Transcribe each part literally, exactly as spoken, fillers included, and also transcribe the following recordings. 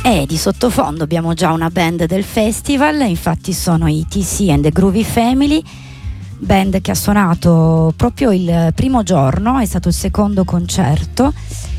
E di sottofondo abbiamo già una band del festival, infatti sono i T C and the Groovy Family, band che ha suonato proprio il primo giorno, è stato il secondo concerto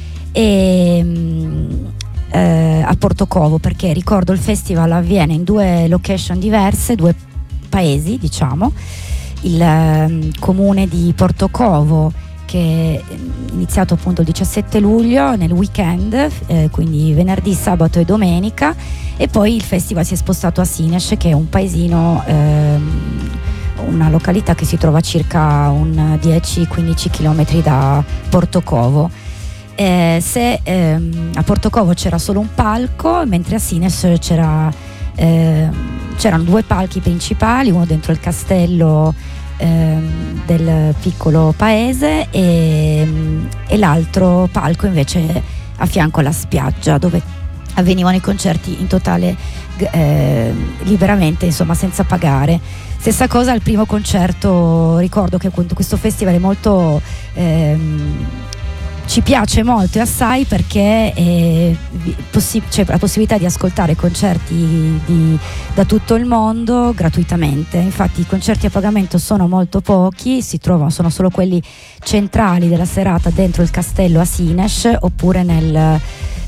e, eh, a Portocovo, perché ricordo il festival avviene in due location diverse, due paesi diciamo, il eh, comune di Portocovo che è iniziato appunto il diciassette luglio nel weekend, eh, quindi venerdì, sabato e domenica, e poi il festival si è spostato a Sines, che è un paesino, ehm, una località che si trova a circa un dieci quindici chilometri da Portocovo. Eh, se ehm, a Portocovo c'era solo un palco, mentre a Sines c'era, eh, c'erano due palchi principali, uno dentro il castello del piccolo paese e, e l'altro palco invece a fianco alla spiaggia, dove avvenivano i concerti in totale eh, liberamente, insomma senza pagare. Stessa cosa al primo concerto, ricordo che questo festival è molto ehm, ci piace molto e assai perché è possi- c'è la possibilità di ascoltare concerti di, da tutto il mondo gratuitamente. Infatti i concerti a pagamento sono molto pochi, si trovano, sono solo quelli centrali della serata dentro il castello a Sines, oppure nel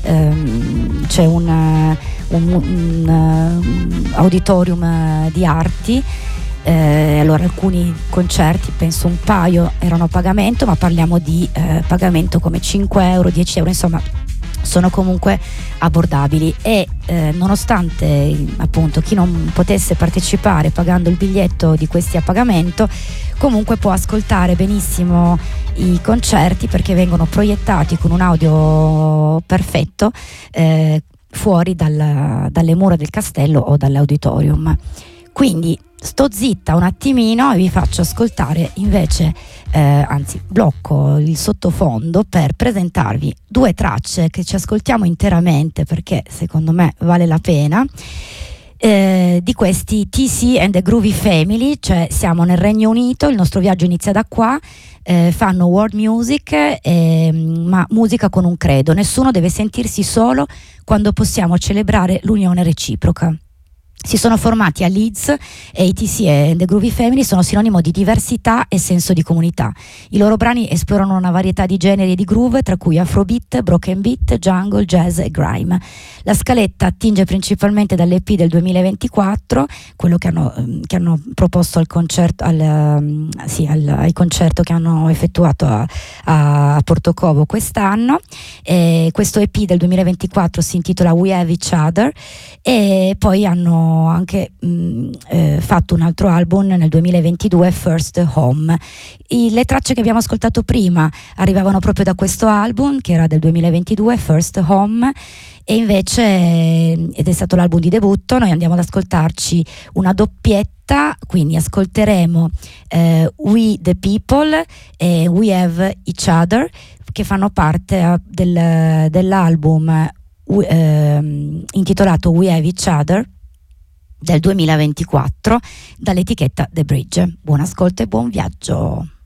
ehm, c'è un, un, un, un auditorium di arti. Eh, allora alcuni concerti, penso un paio, erano a pagamento, ma parliamo di eh, pagamento come cinque euro, dieci euro, insomma sono comunque abbordabili e eh, nonostante appunto chi non potesse partecipare pagando il biglietto di questi a pagamento, comunque può ascoltare benissimo i concerti perché vengono proiettati con un audio perfetto eh, fuori dal, dalle mura del castello o dall'auditorium. Quindi sto zitta un attimino e vi faccio ascoltare invece, eh, anzi blocco il sottofondo per presentarvi due tracce che ci ascoltiamo interamente perché secondo me vale la pena, eh, di questi T C and the Groovy Family, cioè siamo nel Regno Unito, il nostro viaggio inizia da qua, eh, fanno world music, eh, ma musica con un credo: nessuno deve sentirsi solo quando possiamo celebrare l'unione reciproca. Si sono formati a Leeds e i T C and the Groovy Family sono sinonimo di diversità e senso di comunità. I loro brani esplorano una varietà di generi e di groove, tra cui afrobeat, broken beat, jungle, jazz e grime. La scaletta attinge principalmente dall'E P del duemilaventiquattro, quello che hanno, che hanno proposto al concerto, al, sì, al, al concerto che hanno effettuato a, a Portocovo quest'anno. E questo E P del duemilaventiquattro si intitola We Have Each Other, e poi hanno anche mh, eh, fatto un altro album nel duemilaventidue, First Home. I, le tracce che abbiamo ascoltato prima arrivavano proprio da questo album che era del duemilaventidue, First Home, e invece ed è stato l'album di debutto. Noi andiamo ad ascoltarci una doppietta, quindi ascolteremo eh, We the People e We Have Each Other, che fanno parte eh, del, dell'album eh, intitolato We Have Each Other del duemilaventiquattro dall'etichetta The Bridge. Buon ascolto e buon viaggio.